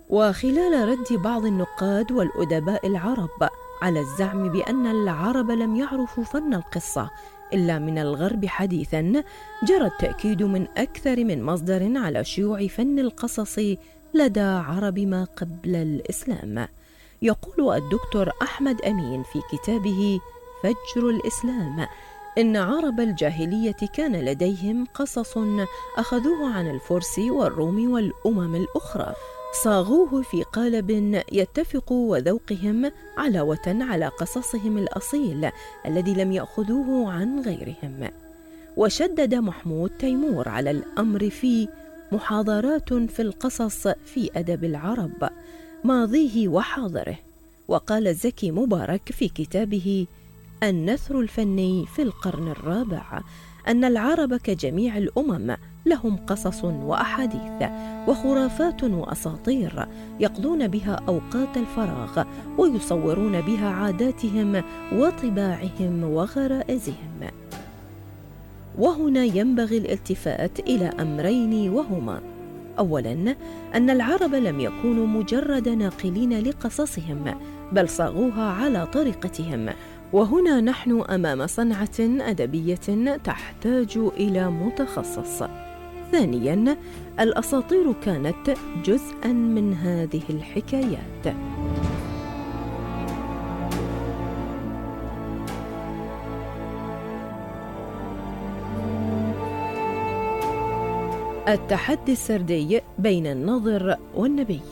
وخلال رد بعض النقاد والأدباء العرب على الزعم بأن العرب لم يعرفوا فن القصة إلا من الغرب حديثاً، جرى التأكيد من أكثر من مصدر على شيوع فن القصص لدى عرب ما قبل الإسلام. يقول الدكتور أحمد أمين في كتابه فجر الإسلام إن عرب الجاهلية كان لديهم قصص أخذوه عن الفرس والروم والأمم الأخرى، صاغوه في قالب يتفق وذوقهم علاوة على قصصهم الأصيل الذي لم يأخذوه عن غيرهم. وشدد محمود تيمور على الأمر في محاضرات في القصص في أدب العرب ماضيه وحاضره. وقال زكي مبارك في كتابه النثر الفني في القرن الرابع أن العرب كجميع الأمم لهم قصص وأحاديث وخرافات وأساطير يقضون بها أوقات الفراغ ويصورون بها عاداتهم وطباعهم وغرائزهم. وهنا ينبغي الالتفات إلى أمرين، وهما: أولاً أن العرب لم يكونوا مجرد ناقلين لقصصهم، بل صاغوها على طريقتهم، وهنا نحن أمام صنعة أدبية تحتاج إلى متخصص. ثانياً الأساطير كانت جزءاً من هذه الحكايات. التحدي السردي بين الناظر والنبي.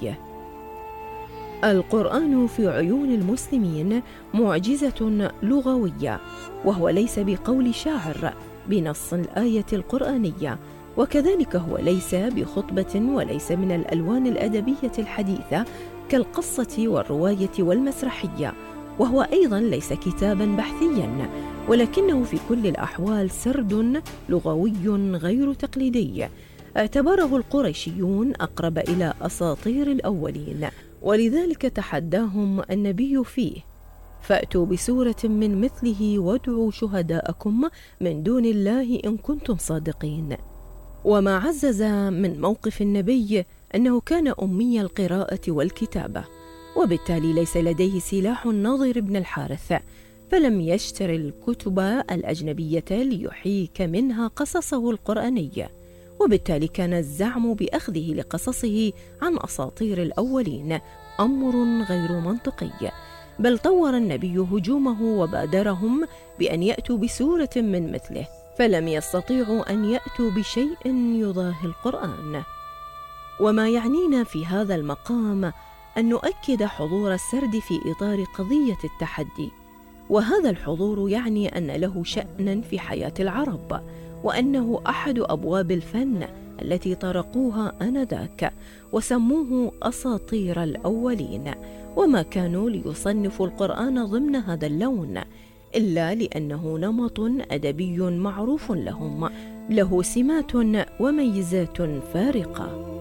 القرآن في عيون المسلمين معجزة لغوية، وهو ليس بقول شاعر بنص الآية القرآنية، وكذلك هو ليس بخطبة وليس من الألوان الأدبية الحديثة كالقصة والرواية والمسرحية، وهو أيضا ليس كتابا بحثيا، ولكنه في كل الأحوال سرد لغوي غير تقليدي اعتبره القريشيون أقرب إلى أساطير الأولين، ولذلك تحداهم النبي فيه: فأتوا بسورة من مثله وادعوا شهداءكم من دون الله إن كنتم صادقين. وما عزز من موقف النبي أنه كان أمي القراءة والكتابة، وبالتالي ليس لديه سلاح الناظر بن الحارث، فلم يشتري الكتب الأجنبية ليحيك منها قصصه القرآنية، وبالتالي كان الزعم بأخذه لقصصه عن أساطير الأولين أمر غير منطقي، بل طور النبي هجومه وبادرهم بأن يأتوا بسورة من مثله، فلم يستطيعوا أن يأتوا بشيء يضاهي القرآن. وما يعنينا في هذا المقام أن نؤكد حضور السرد في إطار قضية التحدي، وهذا الحضور يعني أن له شأناً في حياة العرب، وأنه أحد أبواب الفن التي طرقوها آنذاك وسموه أساطير الأولين، وما كانوا ليصنفوا القرآن ضمن هذا اللون إلا لأنه نمط أدبي معروف لهم، له سمات وميزات فارقة.